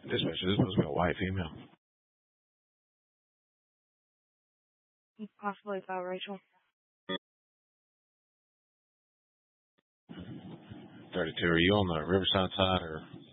This must be a white female. Possibly about Rachel. 32. Are you on the Riverside side or